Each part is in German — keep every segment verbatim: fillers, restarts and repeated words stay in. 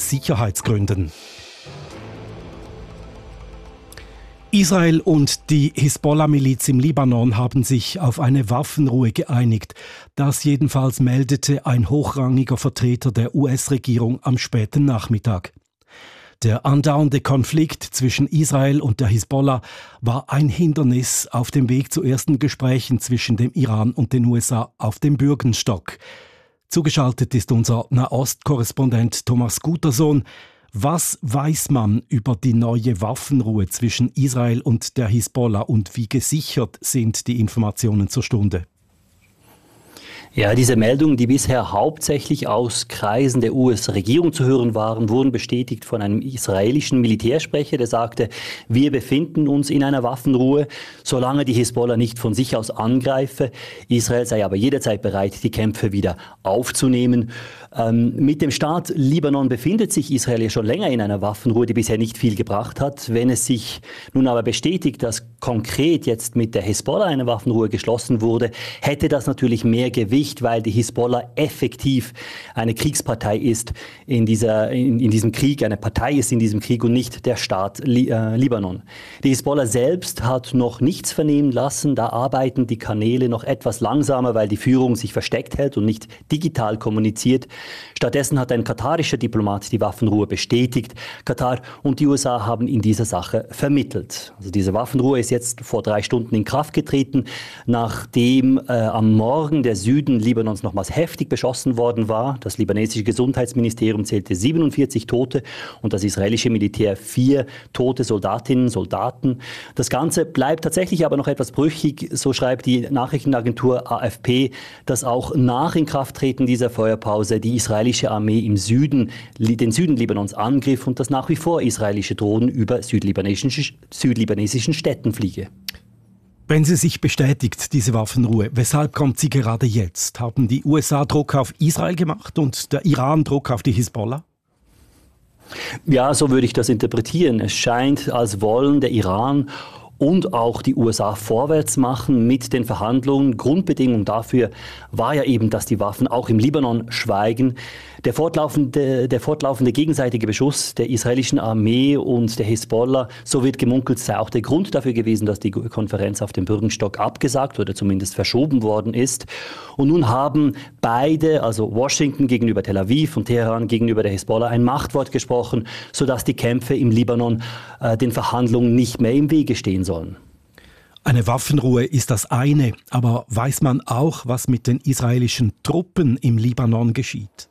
Sicherheitsgründen. Israel und die Hisbollah-Miliz im Libanon haben sich auf eine Waffenruhe geeinigt. Das jedenfalls meldete ein hochrangiger Vertreter der U S-Regierung am späten Nachmittag. Der andauernde Konflikt zwischen Israel und der Hisbollah war ein Hindernis auf dem Weg zu ersten Gesprächen zwischen dem Iran und den U S A auf dem Bürgenstock. Zugeschaltet ist unser Nahost-Korrespondent Thomas Gutersohn. Was weiß man über die neue Waffenruhe zwischen Israel und der Hisbollah und wie gesichert sind die Informationen zur Stunde? Ja, diese Meldungen, die bisher hauptsächlich aus Kreisen der U S-Regierung zu hören waren, wurden bestätigt von einem israelischen Militärsprecher, der sagte, wir befinden uns in einer Waffenruhe, solange die Hisbollah nicht von sich aus angreife. Israel sei aber jederzeit bereit, die Kämpfe wieder aufzunehmen. Ähm, mit dem Staat Libanon befindet sich Israel ja schon länger in einer Waffenruhe, die bisher nicht viel gebracht hat. Wenn es sich nun aber bestätigt, dass konkret jetzt mit der Hisbollah eine Waffenruhe geschlossen wurde, hätte das natürlich mehr Gewicht, weil die Hisbollah effektiv eine Kriegspartei ist in, dieser, in, in diesem Krieg, eine Partei ist in diesem Krieg und nicht der Staat Li, äh, Libanon. Die Hisbollah selbst hat noch nichts vernehmen lassen, da arbeiten die Kanäle noch etwas langsamer, weil die Führung sich versteckt hält und nicht digital kommuniziert. Stattdessen hat ein katarischer Diplomat die Waffenruhe bestätigt. Katar und die U S A haben in dieser Sache vermittelt. Also diese Waffenruhe ist jetzt vor drei Stunden in Kraft getreten, nachdem äh, am Morgen der Süden Libanons nochmals heftig beschossen worden war. Das libanesische Gesundheitsministerium zählte siebenundvierzig Tote und das israelische Militär vier tote Soldatinnen und Soldaten. Das Ganze bleibt tatsächlich aber noch etwas brüchig, so schreibt die Nachrichtenagentur A F P, dass auch nach Inkrafttreten dieser Feuerpause die israelische Armee im Süden, den Süden Libanons angriff und dass nach wie vor israelische Drohnen über südlibanesischen, südlibanesischen Städten fliege. Wenn sie sich bestätigt, diese Waffenruhe, weshalb kommt sie gerade jetzt? Haben die U S A Druck auf Israel gemacht und der Iran Druck auf die Hisbollah? Ja, so würde ich das interpretieren. Es scheint, als wollen der Iran und auch die U S A vorwärts machen mit den Verhandlungen. Grundbedingung dafür war ja eben, dass die Waffen auch im Libanon schweigen. Der fortlaufende, der fortlaufende gegenseitige Beschuss der israelischen Armee und der Hisbollah, so wird gemunkelt, sei auch der Grund dafür gewesen, dass die Konferenz auf dem Bürgenstock abgesagt oder zumindest verschoben worden ist. Und nun haben beide, also Washington gegenüber Tel Aviv und Teheran gegenüber der Hisbollah, ein Machtwort gesprochen, sodass die Kämpfe im Libanon äh, den Verhandlungen nicht mehr im Wege stehen sollen. Eine Waffenruhe ist das eine, aber weiß man auch, was mit den israelischen Truppen im Libanon geschieht?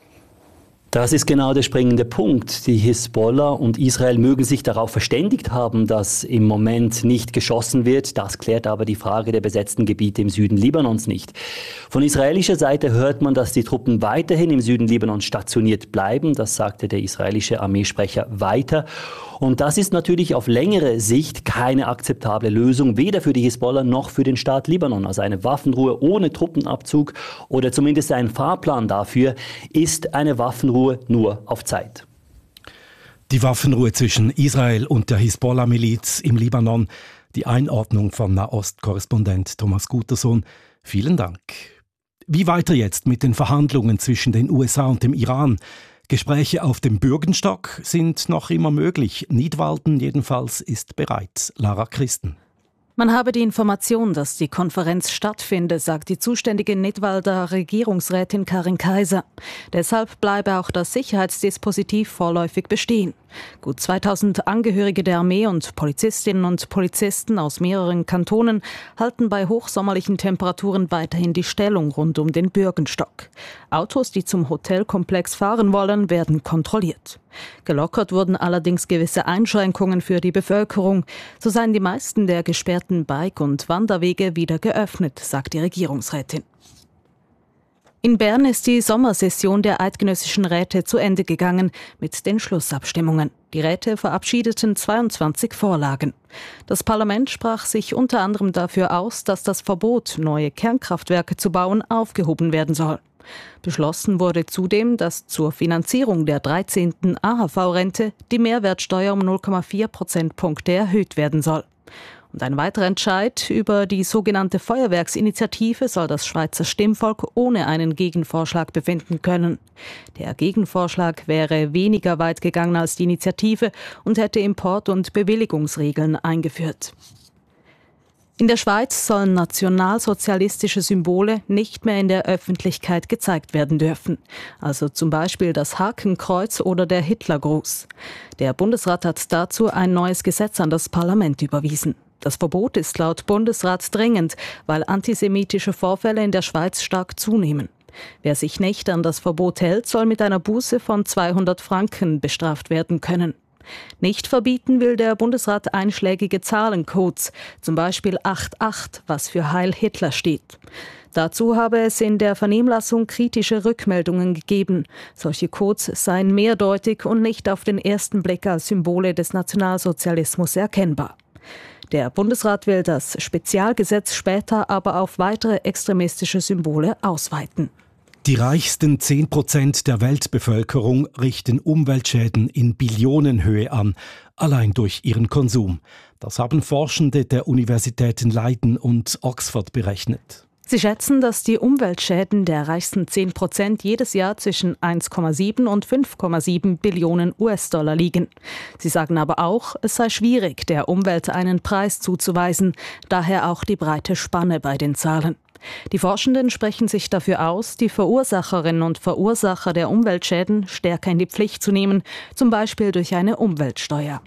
Das ist genau der springende Punkt. Die Hisbollah und Israel mögen sich darauf verständigt haben, dass im Moment nicht geschossen wird. Das klärt aber die Frage der besetzten Gebiete im Süden Libanons nicht. Von israelischer Seite hört man, dass die Truppen weiterhin im Süden Libanons stationiert bleiben. Das sagte der israelische Armeesprecher weiter. Und das ist natürlich auf längere Sicht keine akzeptable Lösung, weder für die Hisbollah noch für den Staat Libanon. Also eine Waffenruhe ohne Truppenabzug oder zumindest ein Fahrplan dafür ist eine Waffenruhe nur auf Zeit. Die Waffenruhe zwischen Israel und der Hisbollah-Miliz im Libanon. Die Einordnung von Nahost-Korrespondent Thomas Gutersohn. Vielen Dank. Wie weiter jetzt mit den Verhandlungen zwischen den U S A und dem Iran? Gespräche auf dem Bürgenstock sind noch immer möglich. Nidwalden jedenfalls ist bereit. Lara Christen. Man habe die Information, dass die Konferenz stattfinde, sagt die zuständige Nidwalder Regierungsrätin Karin Kaiser. Deshalb bleibe auch das Sicherheitsdispositiv vorläufig bestehen. Gut zweitausend Angehörige der Armee und Polizistinnen und Polizisten aus mehreren Kantonen halten bei hochsommerlichen Temperaturen weiterhin die Stellung rund um den Bürgenstock. Autos, die zum Hotelkomplex fahren wollen, werden kontrolliert. Gelockert wurden allerdings gewisse Einschränkungen für die Bevölkerung. So seien die meisten der gesperrten Bike- und Wanderwege wieder geöffnet, sagt die Regierungsrätin. In Bern ist die Sommersession der Eidgenössischen Räte zu Ende gegangen mit den Schlussabstimmungen. Die Räte verabschiedeten zweiundzwanzig Vorlagen. Das Parlament sprach sich unter anderem dafür aus, dass das Verbot, neue Kernkraftwerke zu bauen, aufgehoben werden soll. Beschlossen wurde zudem, dass zur Finanzierung der dreizehnten A H V-Rente die Mehrwertsteuer um null Komma vier Prozentpunkte erhöht werden soll. Und ein weiterer Entscheid über die sogenannte Feuerwerksinitiative soll das Schweizer Stimmvolk ohne einen Gegenvorschlag befinden können. Der Gegenvorschlag wäre weniger weit gegangen als die Initiative und hätte Import- und Bewilligungsregeln eingeführt. In der Schweiz sollen nationalsozialistische Symbole nicht mehr in der Öffentlichkeit gezeigt werden dürfen. Also zum Beispiel das Hakenkreuz oder der Hitlergruß. Der Bundesrat hat dazu ein neues Gesetz an das Parlament überwiesen. Das Verbot ist laut Bundesrat dringend, weil antisemitische Vorfälle in der Schweiz stark zunehmen. Wer sich nicht an das Verbot hält, soll mit einer Buße von zweihundert Franken bestraft werden können. Nicht verbieten will der Bundesrat einschlägige Zahlencodes, zum Beispiel acht acht, was für Heil Hitler steht. Dazu habe es in der Vernehmlassung kritische Rückmeldungen gegeben. Solche Codes seien mehrdeutig und nicht auf den ersten Blick als Symbole des Nationalsozialismus erkennbar. Der Bundesrat will das Spezialgesetz später aber auf weitere extremistische Symbole ausweiten. Die reichsten zehn Prozent der Weltbevölkerung richten Umweltschäden in Billionenhöhe an, allein durch ihren Konsum. Das haben Forschende der Universitäten Leiden und Oxford berechnet. Sie schätzen, dass die Umweltschäden der reichsten zehn Prozent jedes Jahr zwischen eins Komma sieben und fünf Komma sieben Billionen U S-Dollar liegen. Sie sagen aber auch, es sei schwierig, der Umwelt einen Preis zuzuweisen, daher auch die breite Spanne bei den Zahlen. Die Forschenden sprechen sich dafür aus, die Verursacherinnen und Verursacher der Umweltschäden stärker in die Pflicht zu nehmen, zum Beispiel durch eine Umweltsteuer.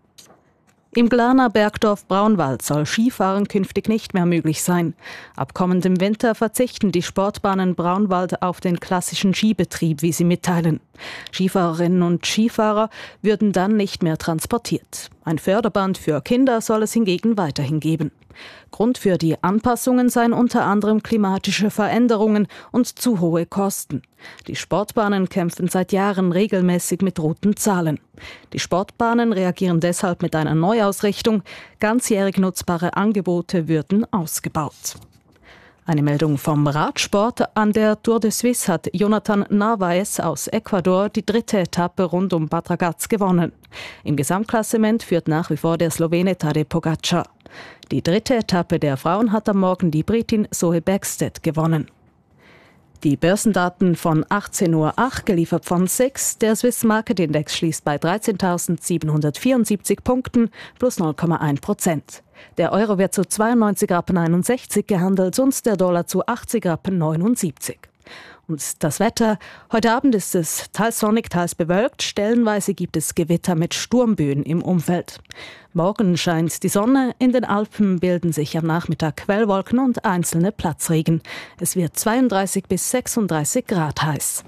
Im Glarner Bergdorf Braunwald soll Skifahren künftig nicht mehr möglich sein. Ab kommendem Winter verzichten die Sportbahnen Braunwald auf den klassischen Skibetrieb, wie sie mitteilen. Skifahrerinnen und Skifahrer würden dann nicht mehr transportiert. Ein Förderband für Kinder soll es hingegen weiterhin geben. Grund für die Anpassungen seien unter anderem klimatische Veränderungen und zu hohe Kosten. Die Sportbahnen kämpfen seit Jahren regelmäßig mit roten Zahlen. Die Sportbahnen reagieren deshalb mit einer Neuausrichtung. Ganzjährig nutzbare Angebote würden ausgebaut. Eine Meldung vom Radsport. An der Tour de Suisse hat Jonathan Narvaez aus Ecuador die dritte Etappe rund um Bad Ragaz gewonnen. Im Gesamtklassement führt nach wie vor der Slowene Tadej Pogačar. Die dritte Etappe der Frauen hat am Morgen die Britin Zoe Bäckstedt gewonnen. Die Börsendaten von achtzehn Uhr acht, geliefert von S I X. Der Swiss Market Index schließt bei dreizehntausendsiebenhundertvierundsiebzig Punkten plus null Komma eins Prozent. Der Euro wird zu zweiundneunzig Rappen einundsechzig gehandelt und der Dollar zu achtzig Rappen neunundsiebzig. Und das Wetter. Heute Abend ist es teils sonnig, teils bewölkt. Stellenweise gibt es Gewitter mit Sturmböen im Umfeld. Morgen scheint die Sonne. In den Alpen bilden sich am Nachmittag Quellwolken und einzelne Platzregen. Es wird zweiunddreißig bis sechsunddreißig Grad heiß.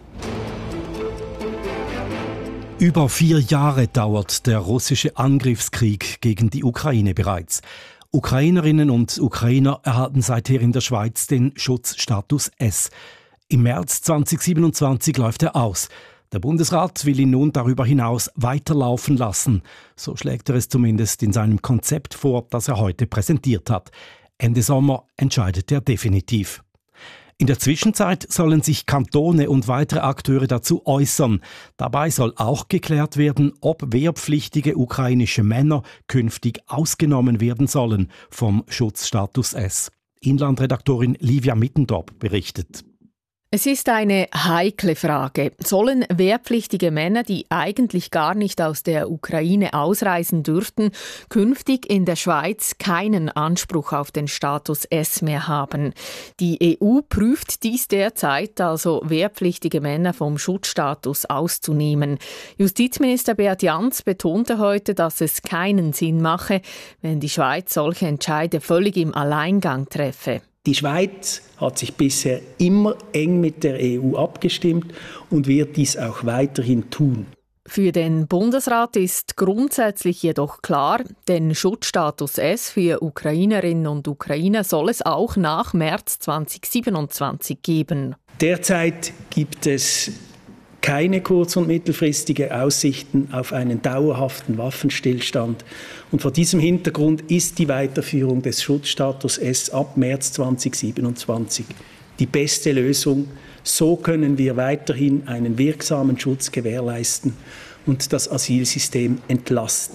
Über vier Jahre dauert der russische Angriffskrieg gegen die Ukraine bereits. Ukrainerinnen und Ukrainer erhalten seither in der Schweiz den Schutzstatus S. Im März zweitausendsiebenundzwanzig läuft er aus. Der Bundesrat will ihn nun darüber hinaus weiterlaufen lassen. So schlägt er es zumindest in seinem Konzept vor, das er heute präsentiert hat. Ende Sommer entscheidet er definitiv. In der Zwischenzeit sollen sich Kantone und weitere Akteure dazu äußern. Dabei soll auch geklärt werden, ob wehrpflichtige ukrainische Männer künftig ausgenommen werden sollen vom Schutzstatus S. Inlandredaktorin Livia Mittendorp berichtet. Es ist eine heikle Frage. Sollen wehrpflichtige Männer, die eigentlich gar nicht aus der Ukraine ausreisen dürften, künftig in der Schweiz keinen Anspruch auf den Status S mehr haben? Die E U prüft dies derzeit, also wehrpflichtige Männer vom Schutzstatus auszunehmen. Justizminister Beat Jans betonte heute, dass es keinen Sinn mache, wenn die Schweiz solche Entscheide völlig im Alleingang treffe. Die Schweiz hat sich bisher immer eng mit der E U abgestimmt und wird dies auch weiterhin tun. Für den Bundesrat ist grundsätzlich jedoch klar, den Schutzstatus S für Ukrainerinnen und Ukrainer soll es auch nach März zweitausendsiebenundzwanzig geben. Derzeit gibt es keine kurz- und mittelfristige Aussichten auf einen dauerhaften Waffenstillstand. Und vor diesem Hintergrund ist die Weiterführung des Schutzstatus S ab März zweitausendsiebenundzwanzig die beste Lösung. So können wir weiterhin einen wirksamen Schutz gewährleisten und das Asylsystem entlasten.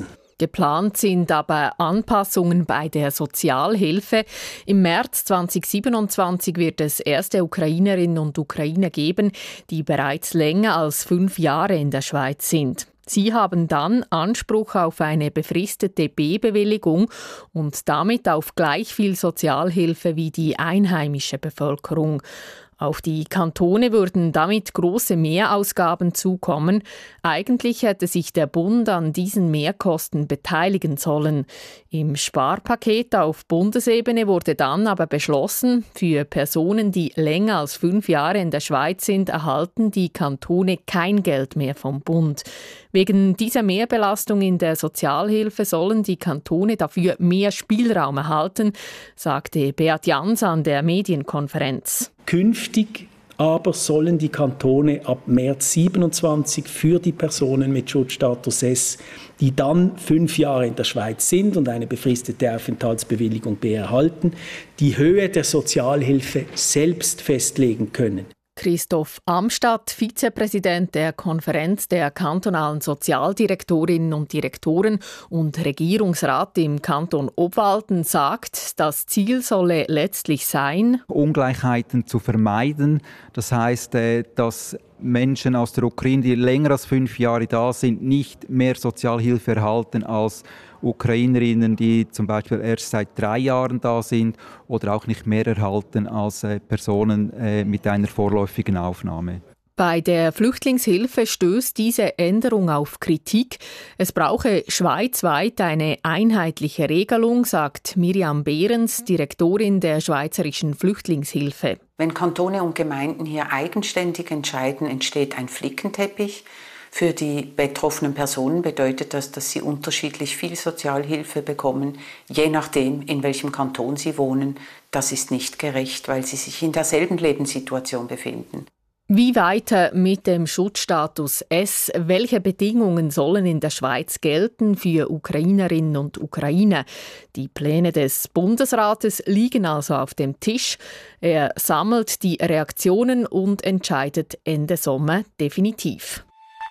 Geplant sind aber Anpassungen bei der Sozialhilfe. Im März zweitausendsiebenundzwanzig wird es erste Ukrainerinnen und Ukrainer geben, die bereits länger als fünf Jahre in der Schweiz sind. Sie haben dann Anspruch auf eine befristete B-Bewilligung und damit auf gleich viel Sozialhilfe wie die einheimische Bevölkerung. Auf die Kantone würden damit große Mehrausgaben zukommen. Eigentlich hätte sich der Bund an diesen Mehrkosten beteiligen sollen. Im Sparpaket auf Bundesebene wurde dann aber beschlossen, für Personen, die länger als fünf Jahre in der Schweiz sind, erhalten die Kantone kein Geld mehr vom Bund. Wegen dieser Mehrbelastung in der Sozialhilfe sollen die Kantone dafür mehr Spielraum erhalten, sagte Beat Jans an der Medienkonferenz. Künftig aber sollen die Kantone ab März siebenundzwanzig für die Personen mit Schutzstatus S, die dann fünf Jahre in der Schweiz sind und eine befristete Aufenthaltsbewilligung B erhalten, die Höhe der Sozialhilfe selbst festlegen können. Christoph Amstadt, Vizepräsident der Konferenz der kantonalen Sozialdirektorinnen und Direktoren und Regierungsrat im Kanton Obwalden, sagt, das Ziel solle letztlich sein, Ungleichheiten zu vermeiden. Das heisst, dass Menschen aus der Ukraine, die länger als fünf Jahre da sind, nicht mehr Sozialhilfe erhalten als Ukrainerinnen, die zum Beispiel erst seit drei Jahren da sind oder auch nicht mehr erhalten als Personen mit einer vorläufigen Aufnahme. Bei der Flüchtlingshilfe stößt diese Änderung auf Kritik. Es brauche schweizweit eine einheitliche Regelung, sagt Miriam Behrens, Direktorin der Schweizerischen Flüchtlingshilfe. Wenn Kantone und Gemeinden hier eigenständig entscheiden, entsteht ein Flickenteppich. Für die betroffenen Personen bedeutet das, dass sie unterschiedlich viel Sozialhilfe bekommen, je nachdem, in welchem Kanton sie wohnen. Das ist nicht gerecht, weil sie sich in derselben Lebenssituation befinden. Wie weiter mit dem Schutzstatus S? Welche Bedingungen sollen in der Schweiz gelten für Ukrainerinnen und Ukrainer? Die Pläne des Bundesrates liegen also auf dem Tisch. Er sammelt die Reaktionen und entscheidet Ende Sommer definitiv.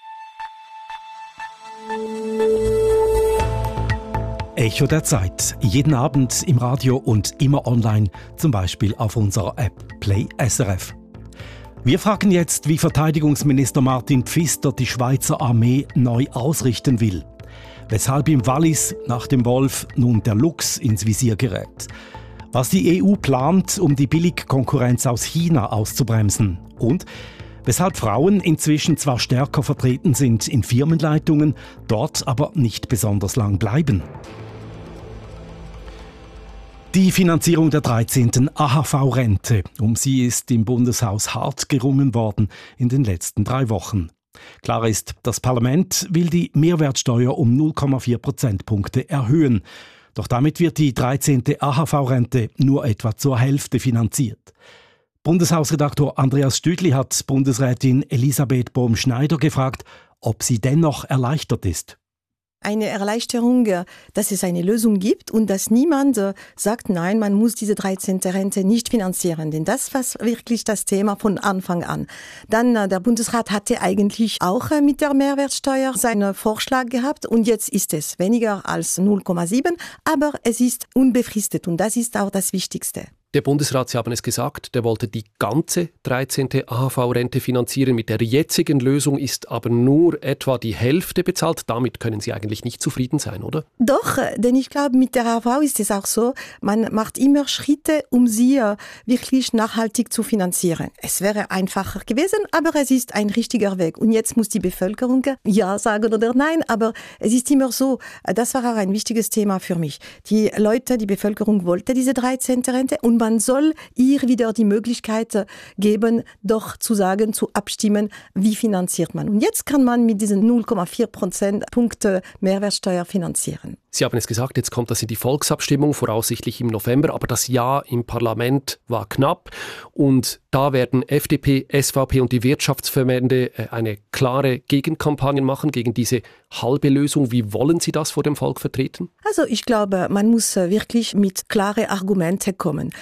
Echo der Zeit. Jeden Abend im Radio und immer online, zum Beispiel auf unserer App Play S R F. Wir fragen jetzt, wie Verteidigungsminister Martin Pfister die Schweizer Armee neu ausrichten will. Weshalb im Wallis nach dem Wolf nun der Luchs ins Visier gerät. Was die E U plant, um die Billigkonkurrenz aus China auszubremsen. Und weshalb Frauen inzwischen zwar stärker vertreten sind in Firmenleitungen, dort aber nicht besonders lang bleiben. Die Finanzierung der dreizehnten A H V-Rente. Um sie ist im Bundeshaus hart gerungen worden in den letzten drei Wochen. Klar ist, das Parlament will die Mehrwertsteuer um null Komma vier Prozentpunkte erhöhen. Doch damit wird die dreizehnte A H V-Rente nur etwa zur Hälfte finanziert. Bundeshausredaktor Andreas Stüdli hat Bundesrätin Elisabeth Bohm-Schneider gefragt, ob sie dennoch erleichtert ist. Eine Erleichterung, dass es eine Lösung gibt und dass niemand sagt, nein, man muss diese dreizehnte Rente nicht finanzieren. Denn das war wirklich das Thema von Anfang an. Dann, der Bundesrat hatte eigentlich auch mit der Mehrwertsteuer seinen Vorschlag gehabt und jetzt ist es weniger als null Komma sieben, aber es ist unbefristet und das ist auch das Wichtigste. Der Bundesrat, Sie haben es gesagt, der wollte die ganze dreizehnte A H V-Rente finanzieren. Mit der jetzigen Lösung ist aber nur etwa die Hälfte bezahlt. Damit können Sie eigentlich nicht zufrieden sein, oder? Doch, denn ich glaube, mit der A H V ist es auch so, man macht immer Schritte, um sie wirklich nachhaltig zu finanzieren. Es wäre einfacher gewesen, aber es ist ein richtiger Weg. Und jetzt muss die Bevölkerung ja sagen oder nein, aber es ist immer so, das war auch ein wichtiges Thema für mich. Die Leute, die Bevölkerung wollte diese dreizehnte Rente und man soll ihr wieder die Möglichkeit geben, doch zu sagen, zu abstimmen, wie finanziert man. Und jetzt kann man mit diesen null Komma vier Prozentpunkte Mehrwertsteuer finanzieren. Sie haben es gesagt, jetzt kommt das in die Volksabstimmung, voraussichtlich im November, aber das Ja im Parlament war knapp und da werden F D P, S V P und die Wirtschaftsverbände eine klare Gegenkampagne machen gegen diese halbe Lösung. Wie wollen Sie das vor dem Volk vertreten? Also ich glaube, man muss wirklich mit klaren Argumenten kommen.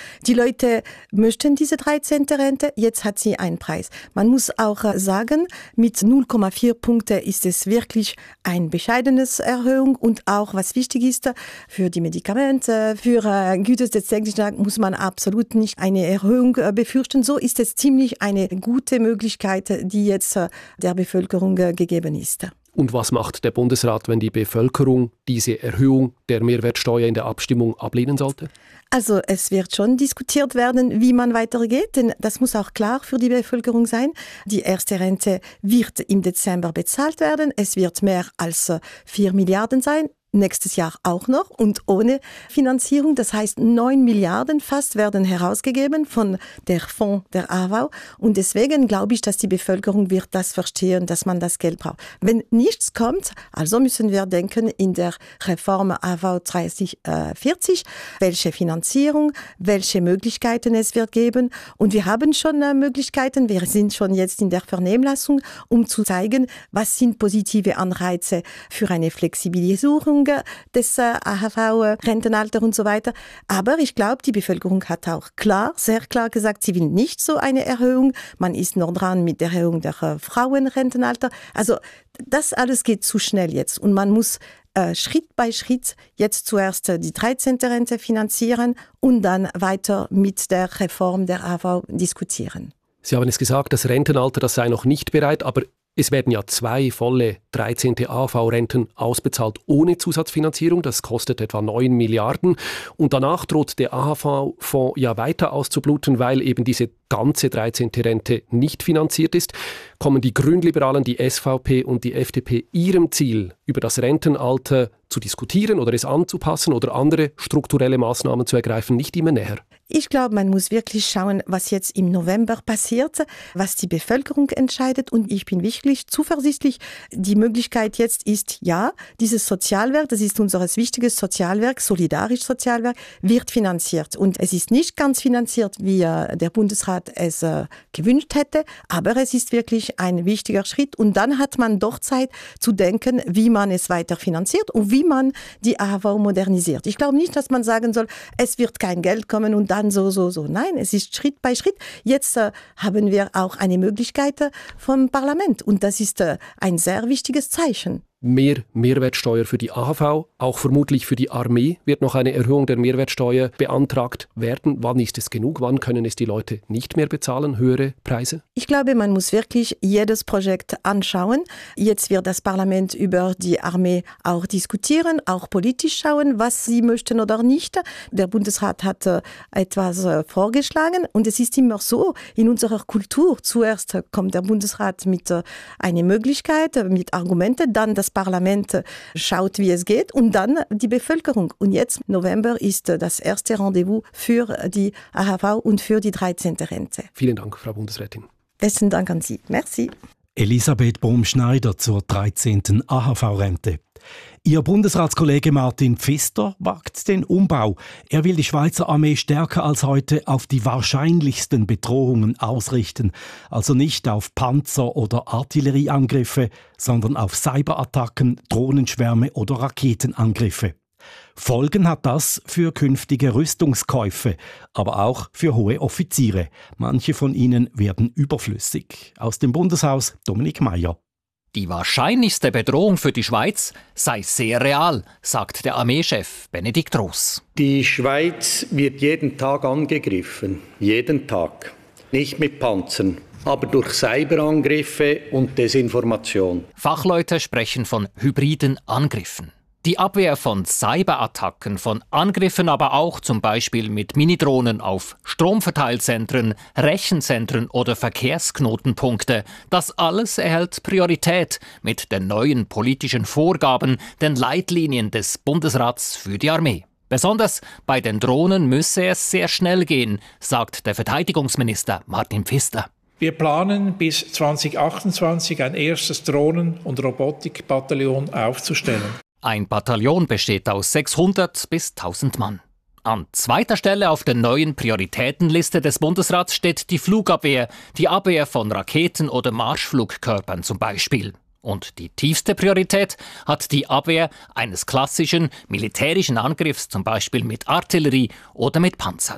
Die Leute möchten diese dreizehnte Rente, jetzt hat sie einen Preis. Man muss auch sagen, mit null Komma vier Punkte ist es wirklich eine bescheidene Erhöhung und auch, was wichtig ist, für die Medikamente, für Güter des täglichen Tages muss man absolut nicht eine Erhöhung befürchten. So ist es ziemlich eine gute Möglichkeit, die jetzt der Bevölkerung gegeben ist. Und was macht der Bundesrat, wenn die Bevölkerung diese Erhöhung der Mehrwertsteuer in der Abstimmung ablehnen sollte? Also es wird schon diskutiert werden, wie man weitergeht, denn das muss auch klar für die Bevölkerung sein. Die erste Rente wird im Dezember bezahlt werden. Es wird mehr als vier Milliarden sein. Nächstes Jahr auch noch und ohne Finanzierung. Das heißt, neun Milliarden fast werden herausgegeben von der Fonds der A V. Und deswegen glaube ich, dass die Bevölkerung wird das verstehen, dass man das Geld braucht. Wenn nichts kommt, also müssen wir denken in der Reform A V dreißig vierzig, welche Finanzierung, welche Möglichkeiten es wird geben. Und wir haben schon Möglichkeiten, wir sind schon jetzt in der Vernehmlassung, um zu zeigen, was sind positive Anreize für eine Flexibilisierung des A H V-Rentenalter und so weiter. Aber ich glaube, die Bevölkerung hat auch klar, sehr klar gesagt, sie will nicht so eine Erhöhung. Man ist noch dran mit der Erhöhung der Frauenrentenalter. Also das alles geht zu schnell jetzt und man muss äh, Schritt bei Schritt jetzt zuerst die dreizehnte Rente finanzieren und dann weiter mit der Reform der A V diskutieren. Sie haben es gesagt, das Rentenalter, das sei noch nicht bereit, aber es werden ja zwei volle dreizehnte A H V-Renten ausbezahlt ohne Zusatzfinanzierung. Das kostet etwa neun Milliarden. Und danach droht der A H V-Fonds ja weiter auszubluten, weil eben diese ganze dreizehnte Rente nicht finanziert ist. Kommen die Grünliberalen, die S V P und die F D P ihrem Ziel, über das Rentenalter zu diskutieren oder es anzupassen oder andere strukturelle Maßnahmen zu ergreifen, nicht immer näher? Ich glaube, man muss wirklich schauen, was jetzt im November passiert, was die Bevölkerung entscheidet. Und ich bin wirklich zuversichtlich, die Möglichkeit jetzt ist, ja, dieses Sozialwerk, das ist unser wichtiges Sozialwerk, solidarisches Sozialwerk, wird finanziert. Und es ist nicht ganz finanziert, wie der Bundesrat es äh, gewünscht hätte, aber es ist wirklich ein wichtiger Schritt. Und dann hat man doch Zeit zu denken, wie man es weiter finanziert und wie man die A H V modernisiert. Ich glaube nicht, dass man sagen soll, es wird kein Geld kommen und dann so, so, so. Nein, es ist Schritt bei Schritt. Jetzt äh, haben wir auch eine Möglichkeit äh, vom Parlament und das ist äh, ein sehr wichtiges Zeichen. Mehr Mehrwertsteuer für die A H V, auch vermutlich für die Armee wird noch eine Erhöhung der Mehrwertsteuer beantragt werden. Wann ist es genug? Wann können es die Leute nicht mehr bezahlen? Höhere Preise? Ich glaube, man muss wirklich jedes Projekt anschauen. Jetzt wird das Parlament über die Armee auch diskutieren, auch politisch schauen, was sie möchten oder nicht. Der Bundesrat hat äh, etwas äh, vorgeschlagen und es ist immer so, in unserer Kultur, zuerst äh, kommt der Bundesrat mit äh, einer Möglichkeit, äh, mit Argumenten, dann das Parlament schaut, wie es geht und dann die Bevölkerung. Und jetzt, November, ist das erste Rendezvous für die A H V und für die dreizehnte Rente. Vielen Dank, Frau Bundesrätin. Besten Dank an Sie. Merci. Elisabeth Bohm-Schneider zur dreizehnten A H V-Rente. Ihr Bundesratskollege Martin Pfister wagt den Umbau. Er will die Schweizer Armee stärker als heute auf die wahrscheinlichsten Bedrohungen ausrichten. Also nicht auf Panzer- oder Artillerieangriffe, sondern auf Cyberattacken, Drohnenschwärme oder Raketenangriffe. Folgen hat das für künftige Rüstungskäufe, aber auch für hohe Offiziere. Manche von ihnen werden überflüssig. Aus dem Bundeshaus Dominik Meier. Die wahrscheinlichste Bedrohung für die Schweiz sei sehr real, sagt der Armeechef Benedikt Ross. Die Schweiz wird jeden Tag angegriffen, jeden Tag. Nicht mit Panzern, aber durch Cyberangriffe und Desinformation. Fachleute sprechen von hybriden Angriffen. Die Abwehr von Cyberattacken, von Angriffen aber auch zum Beispiel mit Minidrohnen auf Stromverteilzentren, Rechenzentren oder Verkehrsknotenpunkte, das alles erhält Priorität mit den neuen politischen Vorgaben, den Leitlinien des Bundesrats für die Armee. Besonders bei den Drohnen müsse es sehr schnell gehen, sagt der Verteidigungsminister Martin Pfister. Wir planen bis zwanzig achtundzwanzig ein erstes Drohnen- und Robotikbataillon aufzustellen. Ein Bataillon besteht aus sechshundert bis tausend Mann. An zweiter Stelle auf der neuen Prioritätenliste des Bundesrats steht die Flugabwehr, die Abwehr von Raketen oder Marschflugkörpern zum Beispiel. Und die tiefste Priorität hat die Abwehr eines klassischen militärischen Angriffs, zum Beispiel mit Artillerie oder mit Panzern.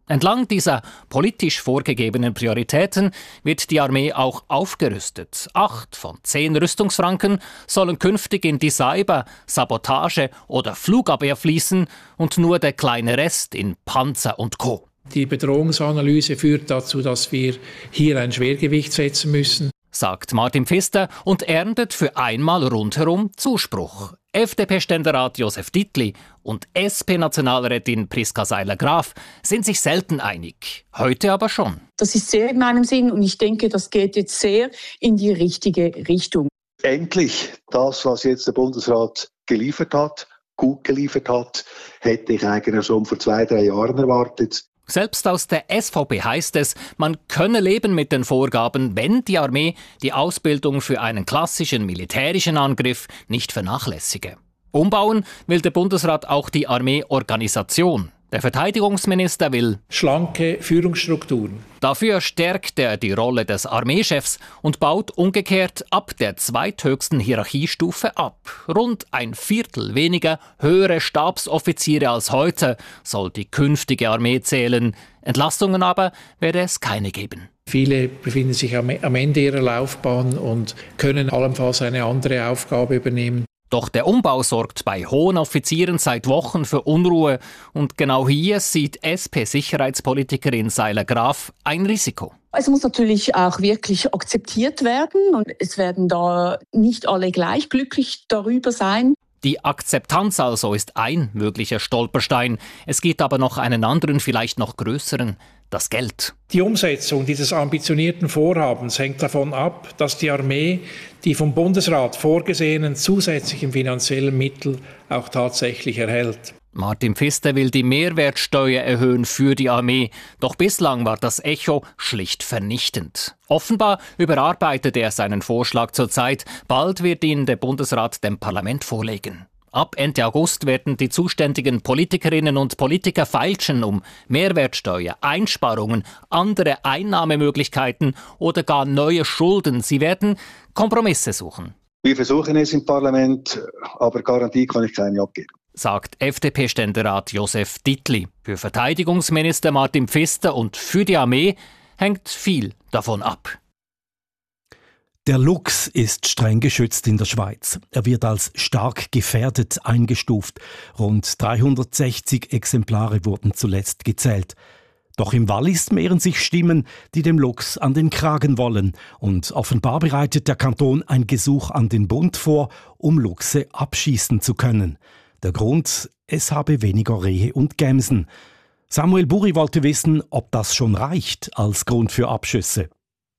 Entlang dieser politisch vorgegebenen Prioritäten wird die Armee auch aufgerüstet. Acht von zehn Rüstungsfranken sollen künftig in die Cyber-, Sabotage- oder Flugabwehr fließen und nur der kleine Rest in Panzer und Co. Die Bedrohungsanalyse führt dazu, dass wir hier ein Schwergewicht setzen müssen, sagt Martin Pfister und erntet für einmal rundherum Zuspruch. F D P-Ständerat Josef Dietli und S P-Nationalrätin Priska Seiler-Graf sind sich selten einig. Heute aber schon. Das ist sehr in meinem Sinn und ich denke, das geht jetzt sehr in die richtige Richtung. Endlich das, was jetzt der Bundesrat geliefert hat, gut geliefert hat, hätte ich eigentlich schon vor zwei, drei Jahren erwartet. Selbst aus der S V P heißt es, man könne leben mit den Vorgaben, wenn die Armee die Ausbildung für einen klassischen militärischen Angriff nicht vernachlässige. Umbauen will der Bundesrat auch die Armeeorganisation. Der Verteidigungsminister will schlanke Führungsstrukturen. Dafür stärkt er die Rolle des Armeechefs und baut umgekehrt ab der zweithöchsten Hierarchiestufe ab. Rund ein Viertel weniger höhere Stabsoffiziere als heute soll die künftige Armee zählen. Entlastungen aber werde es keine geben. Viele befinden sich am Ende ihrer Laufbahn und können allenfalls eine andere Aufgabe übernehmen. Doch der Umbau sorgt bei hohen Offizieren seit Wochen für Unruhe. Und genau hier sieht S P-Sicherheitspolitikerin Seiler-Graf ein Risiko. Es muss natürlich auch wirklich akzeptiert werden und es werden da nicht alle gleich glücklich darüber sein. Die Akzeptanz also ist ein möglicher Stolperstein. Es gibt aber noch einen anderen, vielleicht noch größeren: das Geld. Die Umsetzung dieses ambitionierten Vorhabens hängt davon ab, dass die Armee die vom Bundesrat vorgesehenen zusätzlichen finanziellen Mittel auch tatsächlich erhält. Martin Pfister will die Mehrwertsteuer erhöhen für die Armee. Doch bislang war das Echo schlicht vernichtend. Offenbar überarbeitet er seinen Vorschlag zurzeit. Bald wird ihn der Bundesrat dem Parlament vorlegen. Ab Ende August werden die zuständigen Politikerinnen und Politiker feilschen, um Mehrwertsteuer, Einsparungen, andere Einnahmemöglichkeiten oder gar neue Schulden. Sie werden Kompromisse suchen. Wir versuchen es im Parlament, aber Garantie kann ich keine abgeben, sagt F D P-Ständerat Josef Dietli. Für Verteidigungsminister Martin Pfister und für die Armee hängt viel davon ab. Der Luchs ist streng geschützt in der Schweiz. Er wird als stark gefährdet eingestuft. Rund dreihundertsechzig Exemplare wurden zuletzt gezählt. Doch im Wallis mehren sich Stimmen, die dem Luchs an den Kragen wollen. Und offenbar bereitet der Kanton ein Gesuch an den Bund vor, um Luchse abschießen zu können. Der Grund: es habe weniger Rehe und Gämsen. Samuel Buri wollte wissen, ob das schon reicht als Grund für Abschüsse.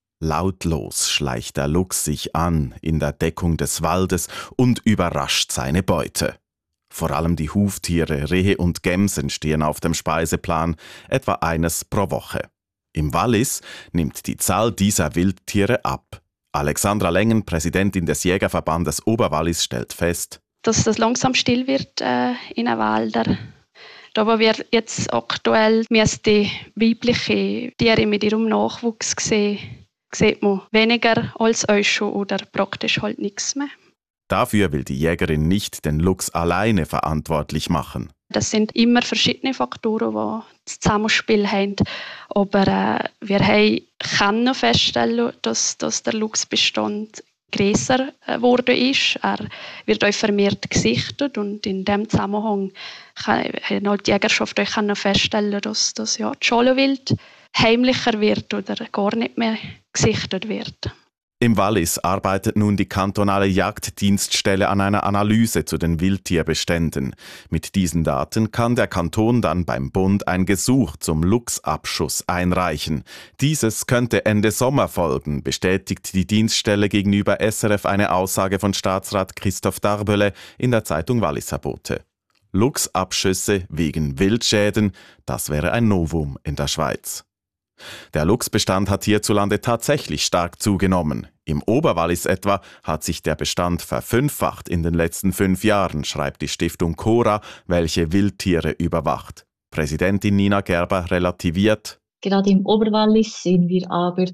Lautlos schleicht der Luchs sich an in der Deckung des Waldes und überrascht seine Beute. Vor allem die Huftiere, Rehe und Gämsen stehen auf dem Speiseplan, etwa eines pro Woche. Im Wallis nimmt die Zahl dieser Wildtiere ab. Alexandra Lengen, Präsidentin des Jägerverbandes Oberwallis, stellt fest, dass das langsam still wird äh, in den Wäldern. Da wo wir jetzt aktuell die weibliche Tiere mit ihrem Nachwuchs sehen, sieht man weniger als euch schon oder praktisch halt nichts mehr. Dafür will die Jägerin nicht den Luchs alleine verantwortlich machen. Das sind immer verschiedene Faktoren, die das Zusammenspiel haben. Aber äh, wir haben können feststellen, dass, dass der Luchsbestand grösser geworden ist. Er wird auch vermehrt gesichtet und in diesem Zusammenhang kann halt die Jägerschaft auch feststellen, dass das ja, das Schalenwild heimlicher wird oder gar nicht mehr gesichtet wird. Im Wallis arbeitet nun die kantonale Jagddienststelle an einer Analyse zu den Wildtierbeständen. Mit diesen Daten kann der Kanton dann beim Bund ein Gesuch zum Luchsabschuss einreichen. Dieses könnte Ende Sommer folgen, bestätigt die Dienststelle gegenüber S R F eine Aussage von Staatsrat Christoph Darbölle in der Zeitung Walliser Bote. Luchsabschüsse wegen Wildschäden, das wäre ein Novum in der Schweiz. Der Luchsbestand hat hierzulande tatsächlich stark zugenommen. Im Oberwallis etwa hat sich der Bestand verfünffacht in den letzten fünf Jahren, schreibt die Stiftung Cora, welche Wildtiere überwacht. Präsidentin Nina Gerber relativiert: Gerade im Oberwallis sehen wir aber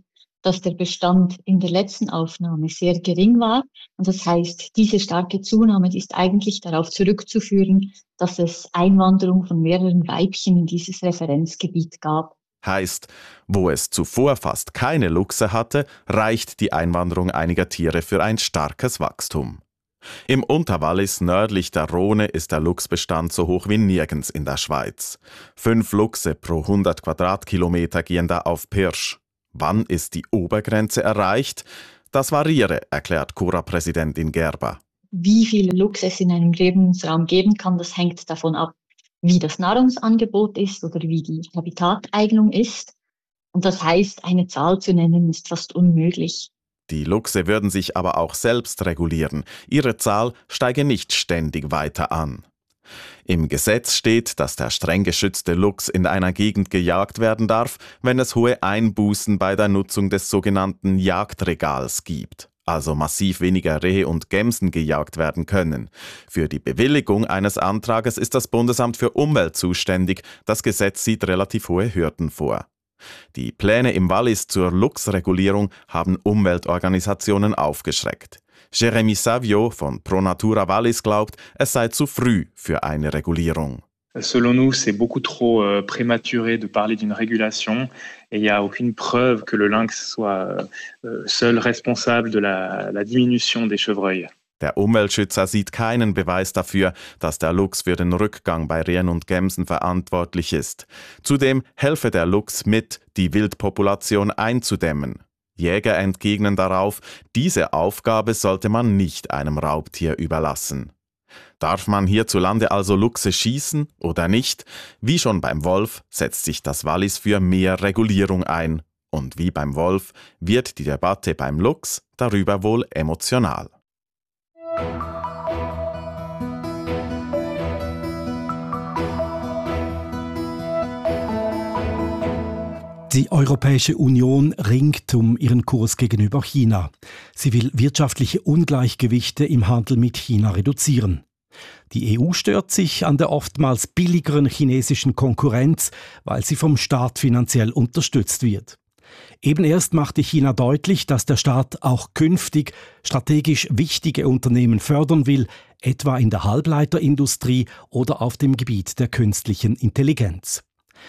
dass der Bestand in der letzten Aufnahme sehr gering war. Und das heißt, diese starke Zunahme ist eigentlich darauf zurückzuführen, dass es Einwanderung von mehreren Weibchen in dieses Referenzgebiet gab. Heißt, wo es zuvor fast keine Luchse hatte, reicht die Einwanderung einiger Tiere für ein starkes Wachstum. Im Unterwallis nördlich der Rhone ist der Luchsbestand so hoch wie nirgends in der Schweiz. Fünf Luchse pro hundert Quadratkilometer gehen da auf Pirsch. Wann ist die Obergrenze erreicht? Das variiere, erklärt Cura-Präsidentin Gerber. Wie viele Luchse es in einem Lebensraum geben kann, das hängt davon ab, wie das Nahrungsangebot ist oder wie die Habitateignung ist. Und das heißt, eine Zahl zu nennen, ist fast unmöglich. Die Luchse würden sich aber auch selbst regulieren. Ihre Zahl steige nicht ständig weiter an. Im Gesetz steht, dass der streng geschützte Luchs in einer Gegend gejagt werden darf, wenn es hohe Einbußen bei der Nutzung des sogenannten Jagdregals gibt, also massiv weniger Rehe und Gämsen gejagt werden können. Für die Bewilligung eines Antrages ist das Bundesamt für Umwelt zuständig. Das Gesetz sieht relativ hohe Hürden vor. Die Pläne im Wallis zur Luchsregulierung haben Umweltorganisationen aufgeschreckt. Jérémy Savio von Pro Natura Wallis glaubt, es sei zu früh für eine Regulierung. Selon nous, c'est beaucoup trop euh, prématuré de parler d'une régulation et il n'y a aucune preuve que le lynx soit euh, seul responsable de la, la diminution des chevreuils. Der Umweltschützer sieht keinen Beweis dafür, dass der Luchs für den Rückgang bei Rehen und Gämsen verantwortlich ist. Zudem helfe der Luchs mit, die Wildpopulation einzudämmen. Jäger entgegnen darauf, diese Aufgabe sollte man nicht einem Raubtier überlassen. Darf man hierzulande also Luchse schießen oder nicht? Wie schon beim Wolf setzt sich das Wallis für mehr Regulierung ein. Und wie beim Wolf wird die Debatte beim Luchs darüber wohl emotional. Die Europäische Union ringt um ihren Kurs gegenüber China. Sie will wirtschaftliche Ungleichgewichte im Handel mit China reduzieren. Die E U stört sich an der oftmals billigeren chinesischen Konkurrenz, weil sie vom Staat finanziell unterstützt wird. Eben erst machte China deutlich, dass der Staat auch künftig strategisch wichtige Unternehmen fördern will, etwa in der Halbleiterindustrie oder auf dem Gebiet der künstlichen Intelligenz.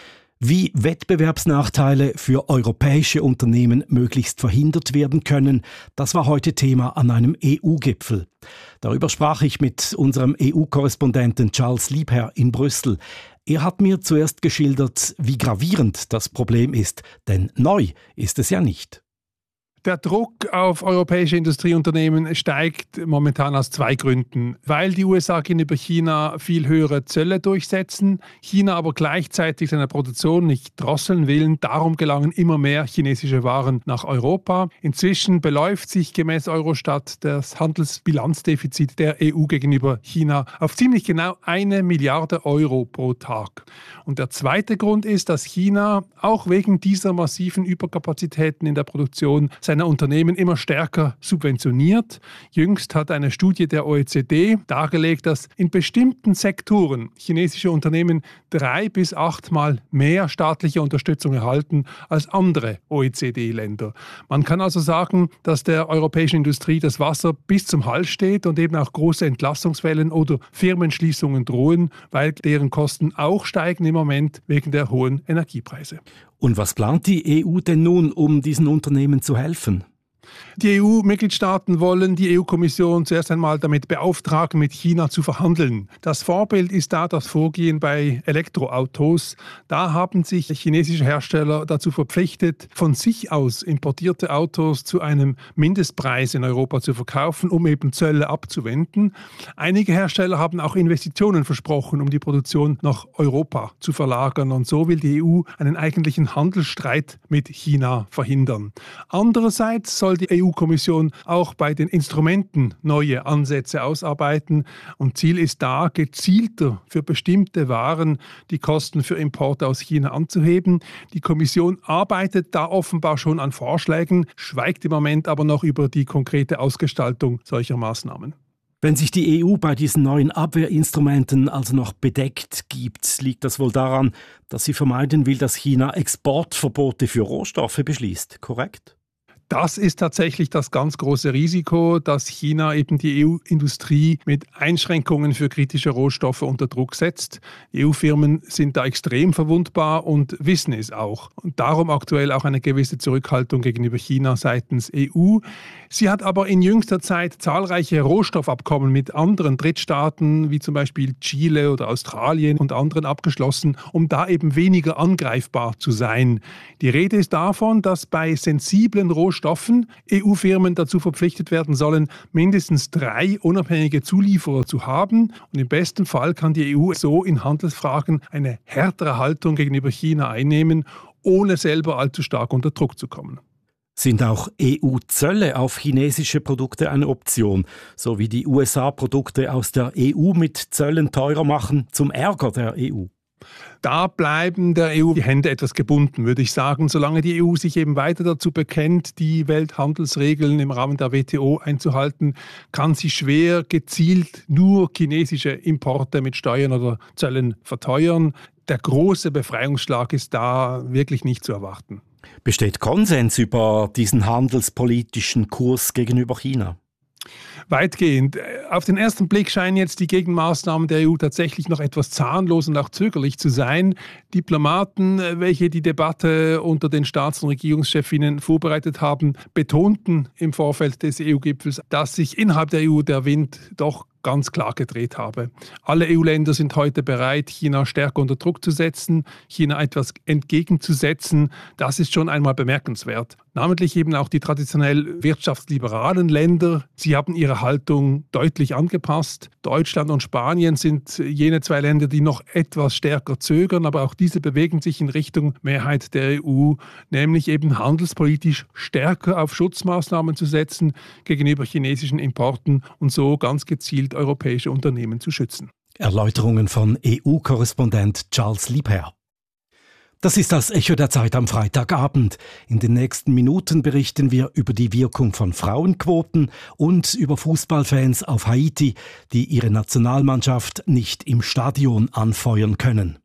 Wie Wettbewerbsnachteile für europäische Unternehmen möglichst verhindert werden können, das war heute Thema an einem E U-Gipfel. Darüber sprach ich mit unserem E U-Korrespondenten Charles Liebherr in Brüssel. Er hat mir zuerst geschildert, wie gravierend das Problem ist, denn neu ist es ja nicht. Der Druck auf europäische Industrieunternehmen steigt momentan aus zwei Gründen. Weil die U S A gegenüber China viel höhere Zölle durchsetzen, China aber gleichzeitig seine Produktion nicht drosseln will. Darum gelangen immer mehr chinesische Waren nach Europa. Inzwischen beläuft sich gemäß Eurostat das Handelsbilanzdefizit der E U gegenüber China auf ziemlich genau eine Milliarde Euro pro Tag. Und der zweite Grund ist, dass China auch wegen dieser massiven Überkapazitäten in der Produktion seine Unternehmen immer stärker subventioniert. Jüngst hat eine Studie der O E C D dargelegt, dass in bestimmten Sektoren chinesische Unternehmen drei bis achtmal mehr staatliche Unterstützung erhalten als andere O E C D-Länder. Man kann also sagen, dass der europäischen Industrie das Wasser bis zum Hals steht und eben auch große Entlassungswellen oder Firmenschließungen drohen, weil deren Kosten auch steigen im Moment wegen der hohen Energiepreise. Und was plant die E U denn nun, um diesen Unternehmen zu helfen? Die E U-Mitgliedstaaten wollen die E U-Kommission zuerst einmal damit beauftragen, mit China zu verhandeln. Das Vorbild ist da das Vorgehen bei Elektroautos. Da haben sich chinesische Hersteller dazu verpflichtet, von sich aus importierte Autos zu einem Mindestpreis in Europa zu verkaufen, um eben Zölle abzuwenden. Einige Hersteller haben auch Investitionen versprochen, um die Produktion nach Europa zu verlagern. Und so will die E U einen eigentlichen Handelsstreit mit China verhindern. Andererseits soll die E U-Kommission auch bei den Instrumenten neue Ansätze ausarbeiten. Und Ziel ist da, gezielter für bestimmte Waren die Kosten für Importe aus China anzuheben. Die Kommission arbeitet da offenbar schon an Vorschlägen, schweigt im Moment aber noch über die konkrete Ausgestaltung solcher Maßnahmen. Wenn sich die E U bei diesen neuen Abwehrinstrumenten also noch bedeckt gibt, liegt das wohl daran, dass sie vermeiden will, dass China Exportverbote für Rohstoffe beschließt, korrekt? Das ist tatsächlich das ganz große Risiko, dass China eben die E U-Industrie mit Einschränkungen für kritische Rohstoffe unter Druck setzt. Die E U-Firmen sind da extrem verwundbar und wissen es auch. Und darum aktuell auch eine gewisse Zurückhaltung gegenüber China seitens E U. Sie hat aber in jüngster Zeit zahlreiche Rohstoffabkommen mit anderen Drittstaaten, wie zum Beispiel Chile oder Australien und anderen abgeschlossen, um da eben weniger angreifbar zu sein. Die Rede ist davon, dass bei sensiblen Rohstoffen E U-Firmen dazu verpflichtet werden sollen, mindestens drei unabhängige Zulieferer zu haben. Und im besten Fall kann die E U so in Handelsfragen eine härtere Haltung gegenüber China einnehmen, ohne selber allzu stark unter Druck zu kommen. Sind auch E U-Zölle auf chinesische Produkte eine Option, so wie die U S A Produkte aus der E U mit Zöllen teurer machen, zum Ärger der E U? Da bleiben der E U die Hände etwas gebunden, würde ich sagen. Solange die E U sich eben weiter dazu bekennt, die Welthandelsregeln im Rahmen der W T O einzuhalten, kann sie schwer gezielt nur chinesische Importe mit Steuern oder Zöllen verteuern. Der große Befreiungsschlag ist da wirklich nicht zu erwarten. Besteht Konsens über diesen handelspolitischen Kurs gegenüber China? Weitgehend. Auf den ersten Blick scheinen jetzt die Gegenmaßnahmen der E U tatsächlich noch etwas zahnlos und auch zögerlich zu sein. Diplomaten, welche die Debatte unter den Staats- und Regierungschefinnen vorbereitet haben, betonten im Vorfeld des E U-Gipfels, dass sich innerhalb der E U der Wind doch ganz klar gedreht habe. Alle E U-Länder sind heute bereit, China stärker unter Druck zu setzen, China etwas entgegenzusetzen. Das ist schon einmal bemerkenswert. Namentlich eben auch die traditionell wirtschaftsliberalen Länder. Sie haben ihre Haltung deutlich angepasst. Deutschland und Spanien sind jene zwei Länder, die noch etwas stärker zögern, aber auch diese bewegen sich in Richtung Mehrheit der E U, nämlich eben handelspolitisch stärker auf Schutzmaßnahmen zu setzen gegenüber chinesischen Importen und so ganz gezielt europäische Unternehmen zu schützen. Erläuterungen von E U-Korrespondent Charles Liebherr. Das ist das Echo der Zeit am Freitagabend. In den nächsten Minuten berichten wir über die Wirkung von Frauenquoten und über Fußballfans auf Haiti, die ihre Nationalmannschaft nicht im Stadion anfeuern können.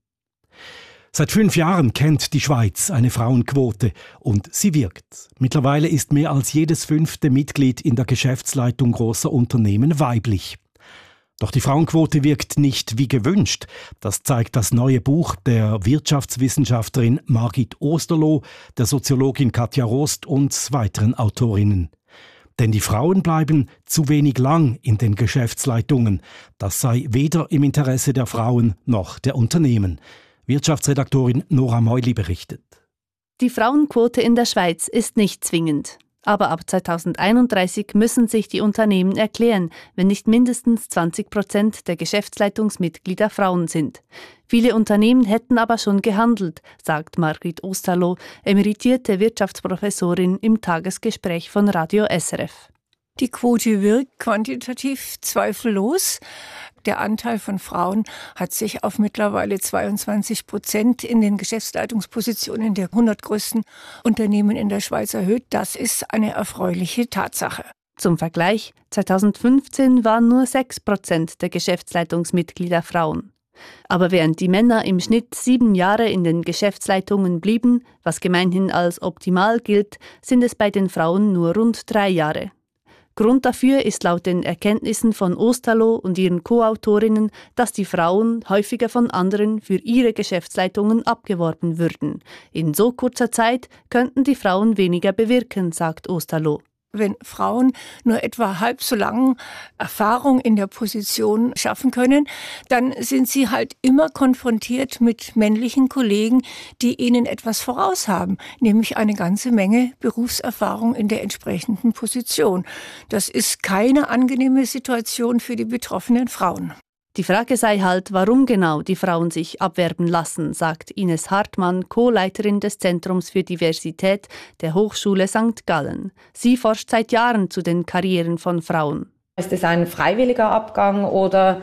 Seit fünf Jahren kennt die Schweiz eine Frauenquote und sie wirkt. Mittlerweile ist mehr als jedes fünfte Mitglied in der Geschäftsleitung großer Unternehmen weiblich. Doch die Frauenquote wirkt nicht wie gewünscht. Das zeigt das neue Buch der Wirtschaftswissenschaftlerin Margit Osterloh, der Soziologin Katja Rost und weiteren Autorinnen. Denn die Frauen bleiben zu wenig lang in den Geschäftsleitungen. Das sei weder im Interesse der Frauen noch der Unternehmen. Wirtschaftsredaktorin Nora Meuli berichtet. Die Frauenquote in der Schweiz ist nicht zwingend. Aber ab zweitausendeinunddreißig müssen sich die Unternehmen erklären, wenn nicht mindestens zwanzig Prozent der Geschäftsleitungsmitglieder Frauen sind. Viele Unternehmen hätten aber schon gehandelt, sagt Margrit Osterloh, emeritierte Wirtschaftsprofessorin im Tagesgespräch von Radio S R F. Die Quote wirkt quantitativ zweifellos. Der Anteil von Frauen hat sich auf mittlerweile zweiundzwanzig Prozent in den Geschäftsleitungspositionen der hundert größten Unternehmen in der Schweiz erhöht. Das ist eine erfreuliche Tatsache. Zum Vergleich, zweitausendfünfzehn waren nur sechs Prozent der Geschäftsleitungsmitglieder Frauen. Aber während die Männer im Schnitt sieben Jahre in den Geschäftsleitungen blieben, was gemeinhin als optimal gilt, sind es bei den Frauen nur rund drei Jahre. Grund dafür ist laut den Erkenntnissen von Osterloh und ihren Co-Autorinnen, dass die Frauen häufiger von anderen für ihre Geschäftsleitungen abgeworben würden. In so kurzer Zeit könnten die Frauen weniger bewirken, sagt Osterloh. Wenn Frauen nur etwa halb so lange Erfahrung in der Position schaffen können, dann sind sie halt immer konfrontiert mit männlichen Kollegen, die ihnen etwas voraus haben, nämlich eine ganze Menge Berufserfahrung in der entsprechenden Position. Das ist keine angenehme Situation für die betroffenen Frauen. Die Frage sei halt, warum genau die Frauen sich abwerben lassen, sagt Ines Hartmann, Co-Leiterin des Zentrums für Diversität der Hochschule Sankt Gallen. Sie forscht seit Jahren zu den Karrieren von Frauen. Ist es ein freiwilliger Abgang oder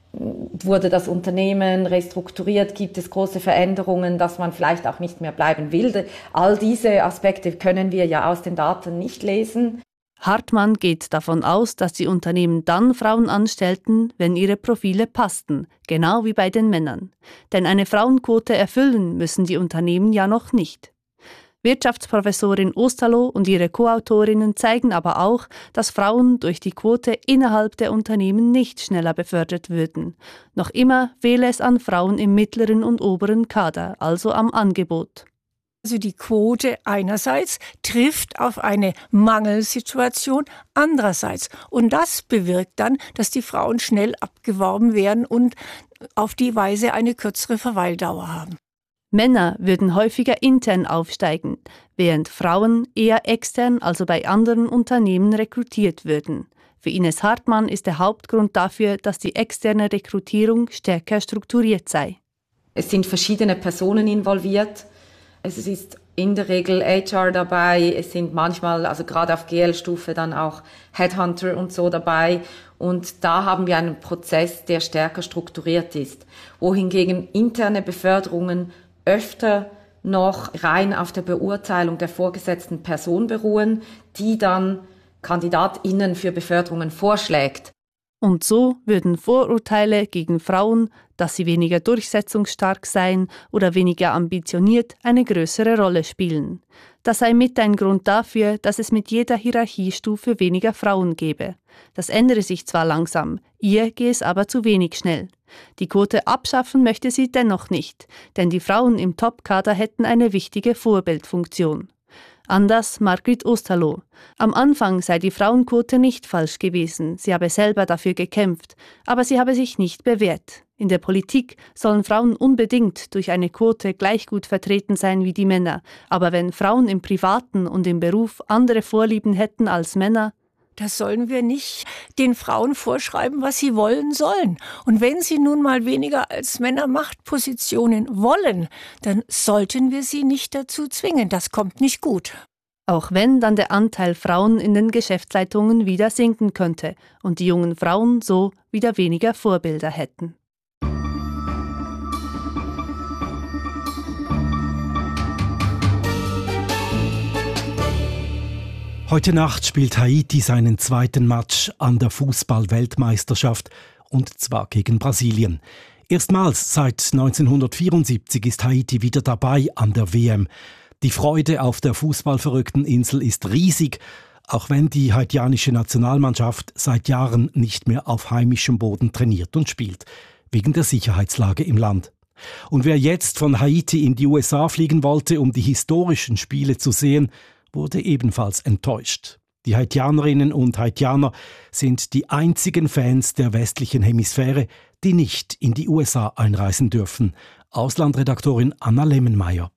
wurde das Unternehmen restrukturiert? Gibt es große Veränderungen, dass man vielleicht auch nicht mehr bleiben will? All diese Aspekte können wir ja aus den Daten nicht lesen. Hartmann geht davon aus, dass die Unternehmen dann Frauen anstellten, wenn ihre Profile passten, genau wie bei den Männern. Denn eine Frauenquote erfüllen müssen die Unternehmen ja noch nicht. Wirtschaftsprofessorin Osterloh und ihre Co-Autorinnen zeigen aber auch, dass Frauen durch die Quote innerhalb der Unternehmen nicht schneller befördert würden. Noch immer fehle es an Frauen im mittleren und oberen Kader, also am Angebot. Also die Quote einerseits trifft auf eine Mangelsituation andererseits. Und das bewirkt dann, dass die Frauen schnell abgeworben werden und auf die Weise eine kürzere Verweildauer haben. Männer würden häufiger intern aufsteigen, während Frauen eher extern, also bei anderen Unternehmen, rekrutiert würden. Für Ines Hartmann ist der Hauptgrund dafür, dass die externe Rekrutierung stärker strukturiert sei. Es sind verschiedene Personen involviert. Es ist in der Regel H R dabei. Es sind manchmal, also gerade auf G L-Stufe, dann auch Headhunter und so dabei. Und da haben wir einen Prozess, der stärker strukturiert ist. Wohingegen interne Beförderungen öfter noch rein auf der Beurteilung der vorgesetzten Person beruhen, die dann KandidatInnen für Beförderungen vorschlägt. Und so würden Vorurteile gegen Frauen, dass sie weniger durchsetzungsstark seien oder weniger ambitioniert, eine größere Rolle spielen. Das sei mit ein Grund dafür, dass es mit jeder Hierarchiestufe weniger Frauen gebe. Das ändere sich zwar langsam, ihr gehe es aber zu wenig schnell. Die Quote abschaffen möchte sie dennoch nicht, denn die Frauen im Top-Kader hätten eine wichtige Vorbildfunktion. Anders Margrit Osterloh. Am Anfang sei die Frauenquote nicht falsch gewesen, sie habe selber dafür gekämpft, aber sie habe sich nicht bewährt. In der Politik sollen Frauen unbedingt durch eine Quote gleich gut vertreten sein wie die Männer, aber wenn Frauen im Privaten und im Beruf andere Vorlieben hätten als Männer, das sollen wir nicht den Frauen vorschreiben, was sie wollen sollen. Und wenn sie nun mal weniger als Männer Machtpositionen wollen, dann sollten wir sie nicht dazu zwingen. Das kommt nicht gut. Auch wenn dann der Anteil Frauen in den Geschäftsleitungen wieder sinken könnte und die jungen Frauen so wieder weniger Vorbilder hätten. Heute Nacht spielt Haiti seinen zweiten Match an der Fußball-Weltmeisterschaft, und zwar gegen Brasilien. Erstmals seit neunzehnhundertvierundsiebzig ist Haiti wieder dabei an der W M. Die Freude auf der fußballverrückten Insel ist riesig, auch wenn die haitianische Nationalmannschaft seit Jahren nicht mehr auf heimischem Boden trainiert und spielt, wegen der Sicherheitslage im Land. Und wer jetzt von Haiti in die U S A fliegen wollte, um die historischen Spiele zu sehen, wurde ebenfalls enttäuscht. Die Haitianerinnen und Haitianer sind die einzigen Fans der westlichen Hemisphäre, die nicht in die U S A einreisen dürfen. Auslandredaktorin Anna Lemmenmeier.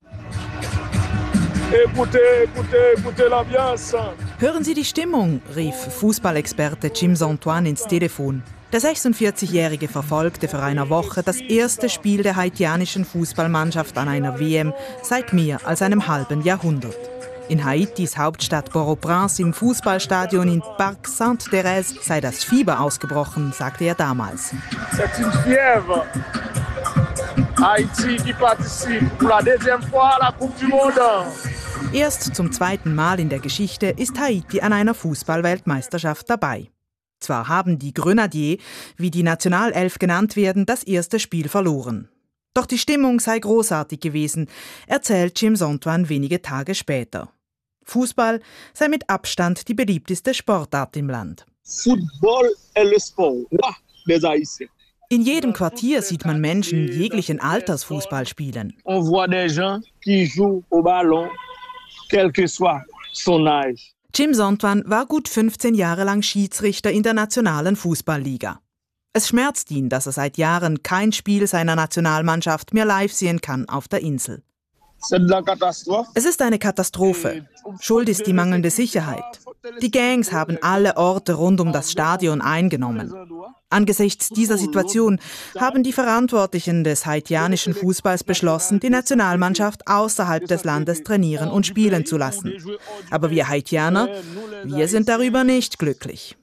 Hören Sie die Stimmung, rief Fußballexperte Jim Antoine ins Telefon. Der sechsundvierzigjährige verfolgte vor einer Woche das erste Spiel der haitianischen Fußballmannschaft an einer W M seit mehr als einem halben Jahrhundert. In Haitis Hauptstadt Port-au-Prince im Fußballstadion in Parc Sainte-Thérèse sei das Fieber ausgebrochen, sagte er damals. C'est une fièvre. Haiti qui participe pour la deuxième fois à la Coupe du Monde. Erst zum zweiten Mal in der Geschichte ist Haiti an einer Fußball-Weltmeisterschaft dabei. Zwar haben die Grenadiers, wie die Nationalelf genannt werden, das erste Spiel verloren. Doch die Stimmung sei großartig gewesen, erzählt Jim Antoine wenige Tage später. Fußball sei mit Abstand die beliebteste Sportart im Land. Football est le sport des Haïtiens. In jedem Quartier sieht man Menschen jeglichen Alters Fußball spielen. On voit des gens qui jouent au ballon, quel que soit son âge. Jim Antoine war gut fünfzehn Jahre lang Schiedsrichter in der nationalen Fußballliga. Es schmerzt ihn, dass er seit Jahren kein Spiel seiner Nationalmannschaft mehr live sehen kann auf der Insel. Es ist eine Katastrophe. Schuld ist die mangelnde Sicherheit. Die Gangs haben alle Orte rund um das Stadion eingenommen. Angesichts dieser Situation haben die Verantwortlichen des haitianischen Fußballs beschlossen, die Nationalmannschaft außerhalb des Landes trainieren und spielen zu lassen. Aber wir Haitianer, wir sind darüber nicht glücklich.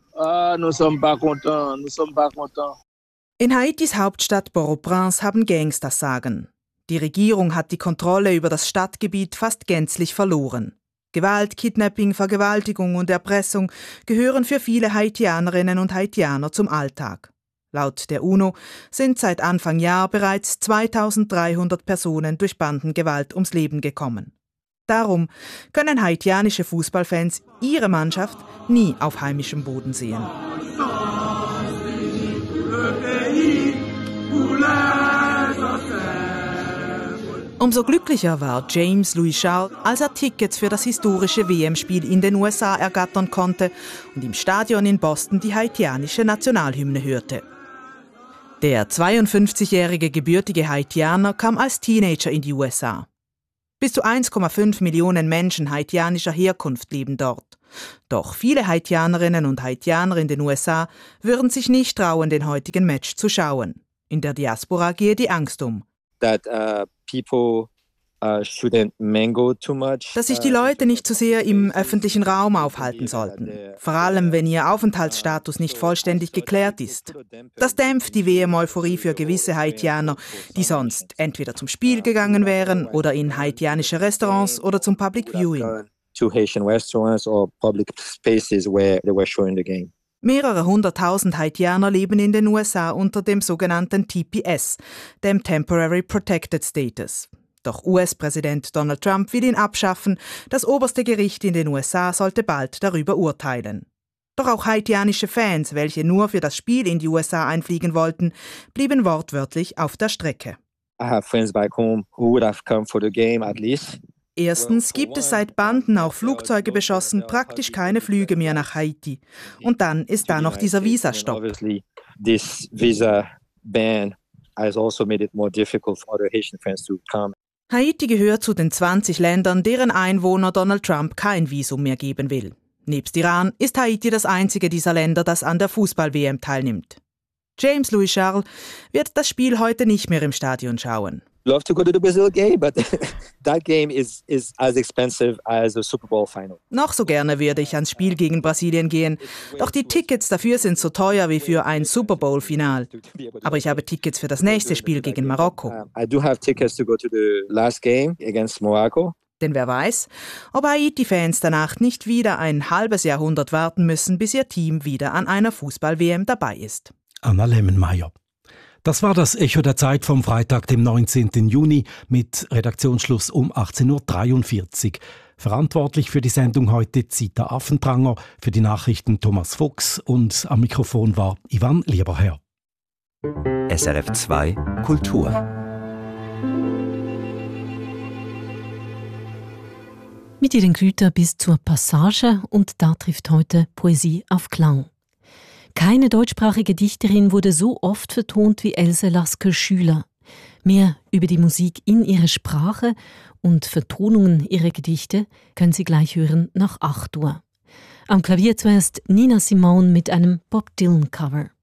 In Haitis Hauptstadt Port-au-Prince haben Gangs das Sagen. Die Regierung hat die Kontrolle über das Stadtgebiet fast gänzlich verloren. Gewalt, Kidnapping, Vergewaltigung und Erpressung gehören für viele Haitianerinnen und Haitianer zum Alltag. Laut der UNO sind seit Anfang Jahr bereits zweitausenddreihundert Personen durch Bandengewalt ums Leben gekommen. Darum können haitianische Fußballfans ihre Mannschaft nie auf heimischem Boden sehen. Umso glücklicher war James Louis Charles, als er Tickets für das historische W M-Spiel in den U S A ergattern konnte und im Stadion in Boston die haitianische Nationalhymne hörte. Der zweiundfünfzigjährige gebürtige Haitianer kam als Teenager in die U S A. Bis zu eins Komma fünf Millionen Menschen haitianischer Herkunft leben dort. Doch viele Haitianerinnen und Haitianer in den U S A würden sich nicht trauen, den heutigen Match zu schauen. In der Diaspora gehe die Angst um. That, uh, people, uh, shouldn't mingle too much. Dass sich die Leute nicht zu sehr im öffentlichen Raum aufhalten sollten. Vor allem, wenn ihr Aufenthaltsstatus nicht vollständig geklärt ist. Das dämpft die W M-Euphorie für gewisse Haitianer, die sonst entweder zum Spiel gegangen wären oder in haitianische Restaurants oder zum Public Viewing. To Haitian restaurants or public spaces where they were showing the game. Mehrere hunderttausend Haitianer leben in den U S A unter dem sogenannten T P S, dem Temporary Protected Status. Doch U S-Präsident Donald Trump will ihn abschaffen. Das oberste Gericht in den U S A sollte bald darüber urteilen. Doch auch haitianische Fans, welche nur für das Spiel in die U S A einfliegen wollten, blieben wortwörtlich auf der Strecke. I have friends back home who would have come for the game at least. Erstens gibt es seit Banden auch Flugzeuge beschossen praktisch keine Flüge mehr nach Haiti. Und dann ist da noch dieser Visastopp. This visa ban has also made it more difficult for other Haitian friends to come. Haiti gehört zu den zwanzig Ländern, deren Einwohner Donald Trump kein Visum mehr geben will. Nebst Iran ist Haiti das einzige dieser Länder, das an der Fußball-W M teilnimmt. James Louis Charles wird das Spiel heute nicht mehr im Stadion schauen. Love to go to the Brazil game, but that game is, is as expensive as a Super Bowl final. Noch so gerne würde ich ans Spiel gegen Brasilien gehen, doch die Tickets dafür sind so teuer wie für ein Super Bowl-Final. Aber ich habe Tickets für das nächste Spiel gegen Marokko. I do have tickets to go to the last game against Morocco. Denn wer weiß, ob Haiti-Fans danach nicht wieder ein halbes Jahrhundert warten müssen, bis ihr Team wieder an einer Fußball-W M dabei ist. Anna Lemmenmeier. Das war das Echo der Zeit vom Freitag, dem neunzehnten Juni, mit Redaktionsschluss um achtzehn Uhr dreiundvierzig. Verantwortlich für die Sendung heute Zita Affenpranger, für die Nachrichten Thomas Fuchs und am Mikrofon war Ivan Lieberherr. S R F zwei Kultur. Mit ihren Gütern bis zur Passage, und da trifft heute Poesie auf Klang. Keine deutschsprachige Dichterin wurde so oft vertont wie Else Lasker-Schüler. Mehr über die Musik in ihrer Sprache und Vertonungen ihrer Gedichte können Sie gleich hören nach acht Uhr. Am Klavier zuerst Nina Simone mit einem Bob Dylan-Cover.